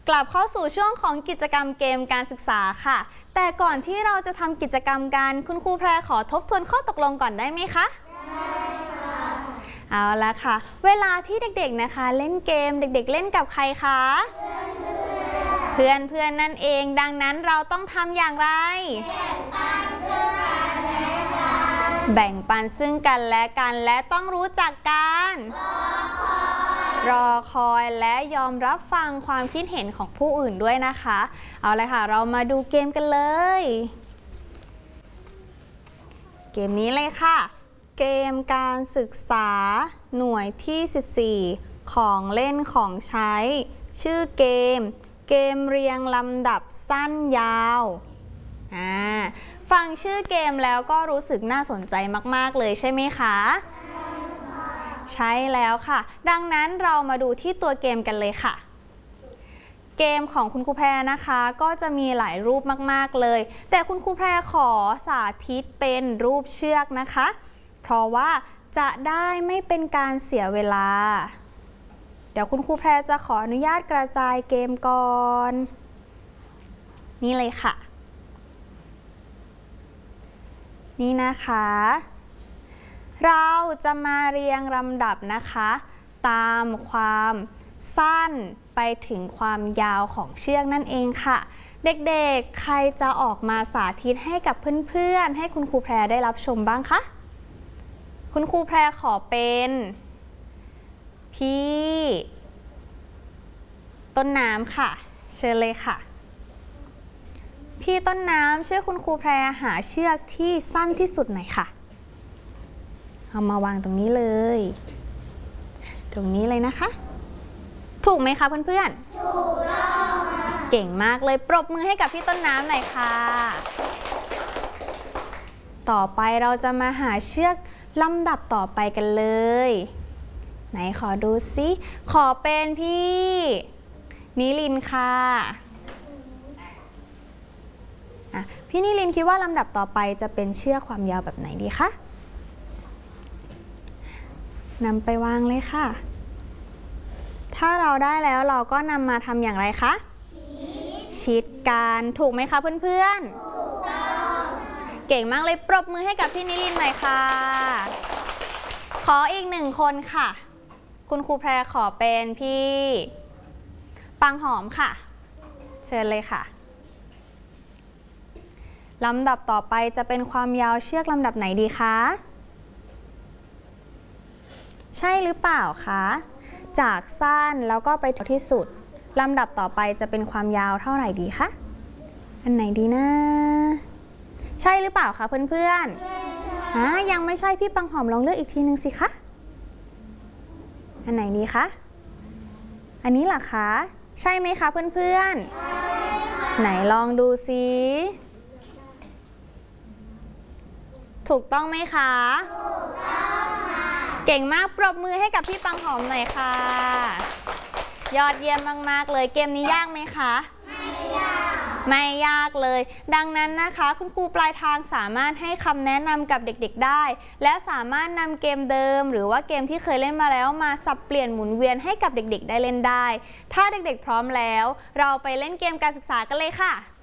กลับเข้าสู่ช่วงของกิจกรรมเกมการศึกษาค่ะแต่ก่อนที่เราจะทำกิจกรรมกันคุณครูแพรขอทบทวนข้อตกลงก่อนได้ไหมคะได้ค่ะเอาละค่ะเวลาที่เด็กๆนะคะเล่นเกมเด็กๆเล่นกับใครคะเพื่อนนั่นเองดังนั้นเราต้องทำอย่างไรแบ่งปันซึ่งกันและกันและต้องรู้จักกันรอคอยและยอมรับฟังความคิดเห็นของผู้อื่นด้วยนะคะเอาเลยค่ะเรามาดูเกมกันเลยเกมนี้เลยค่ะเกมการศึกษาหน่วยที่14ของเล่นของใช้ชื่อเกมเรียงลำดับสั้นยาวฟังชื่อเกมแล้วก็รู้สึกน่าสนใจมากๆเลยใช่ไหมคะใช่แล้วค่ะดังนั้นเรามาดูที่ตัวเกมกันเลยค่ะเกมของคุณครูแพรนะคะก็จะมีหลายรูปมากๆเลยแต่คุณครูแพรขอสาธิตเป็นรูปเชือกนะคะเพราะว่าจะได้ไม่เป็นการเสียเวลาเดี๋ยวคุณครูแพรจะขออนุญาตกระจายเกมก่อนนี่เลยค่ะนี่นะคะเราจะมาเรียงลำดับนะคะตามความสั้นไปถึงความยาวของเชือกนั่นเองค่ะเด็กๆใครจะออกมาสาธิตให้กับเพื่อนๆให้คุณครูแพรได้รับชมบ้างคะคุณครูแพรขอเป็นพี่ต้นน้ำค่ะเชิญเลยค่ะพี่ต้นน้ำช่วยคุณครูแพรหาเชือกที่สั้นที่สุดหน่อยค่ะเอามาวางตรงนี้เลยตรงนี้เลยนะคะถูกไหมคะเพื่อนๆถูกต้องเก่งมากเลยปรบมือให้กับพี่ต้นน้ำหน่อยค่ะต่อไปเราจะมาหาเชือกลำดับต่อไปกันเลยไหนขอดูซิขอเป็นพี่นิลินค่ะพี่นิลินคิดว่าลำดับต่อไปจะเป็นเชือกความยาวแบบไหนดีคะนำไปวางเลยค่ะถ้าเราได้แล้วเราก็นำมาทำอย่างไรคะชิดกันถูกไหมคะเพื่อนๆถูกต้องเก่งมากเลยปรบมือให้กับพี่นิลินหน่อยค่ะขออีกหนึ่งคนค่ะคุณครูแพรขอเป็นพี่ปังหอมค่ะเชิญเลยค่ะลำดับต่อไปจะเป็นความยาวเชือกลำดับไหนดีคะใช่หรือเปล่าคะจากสั้นแล้วก็ไปถึงที่สุดลำดับต่อไปจะเป็นความยาวเท่าไหร่ดีคะอันไหนดีนะใช่หรือเปล่าคะเพื่อนๆยังไม่ใช่พี่ปังหอมลองเลือกอีกทีนึงสิคะอันไหนดีคะอันนี้ล่ะคะใช่ไหมคะเพื่อนๆไหนลองดูซิถูกต้องไหมคะถูกต้องค่ะเก่งมากปรบมือให้กับพี่ปังหอมหน่อยค่ะยอดเยี่ยมมากๆเลยเกมนี้ยากไหมคะไม่ยากเลยดังนั้นนะคะคุณครูปลายทางสามารถให้คำแนะนำกับเด็กๆได้และสามารถนำเกมเดิมหรือว่าเกมที่เคยเล่นมาแล้วมาสับเปลี่ยนหมุนเวียนให้กับเด็กๆได้เล่นได้ถ้าเด็กๆพร้อมแล้วเราไปเล่นเกมการศึกษากันเลยค่ะ